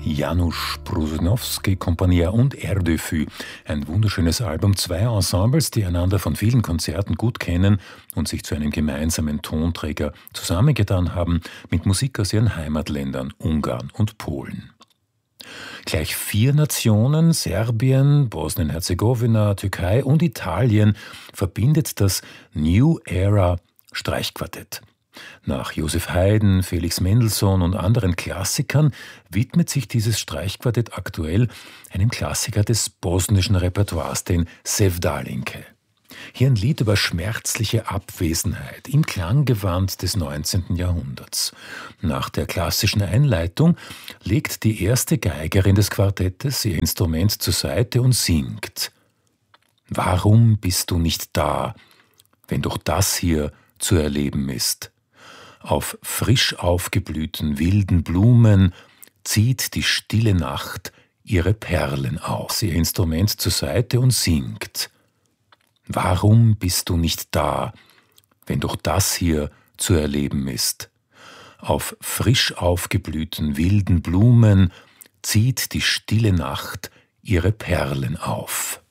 Janusz Brusnowski, Compagnia und Air de Fü. Ein wunderschönes Album, zwei Ensembles, die einander von vielen Konzerten gut kennen und sich zu einem gemeinsamen Tonträger zusammengetan haben, mit Musik aus ihren Heimatländern Ungarn und Polen. Gleich 4 Nationen, Serbien, Bosnien-Herzegowina, Türkei und Italien, verbindet das New Era Streichquartett. Nach Joseph Haydn, Felix Mendelssohn und anderen Klassikern widmet sich dieses Streichquartett aktuell einem Klassiker des bosnischen Repertoires, den Sevdalinke. Hier ein Lied über schmerzliche Abwesenheit im Klanggewand des 19. Jahrhunderts. Nach der klassischen Einleitung legt die erste Geigerin des Quartettes ihr Instrument zur Seite und singt: Warum bist du nicht da, wenn doch das hier zu erleben ist? Auf frisch aufgeblühten wilden Blumen zieht die stille Nacht ihre Perlen aus, ihr Instrument zur Seite und singt: Warum bist du nicht da, wenn doch das hier zu erleben ist? Auf frisch aufgeblühten wilden Blumen zieht die stille Nacht ihre Perlen auf.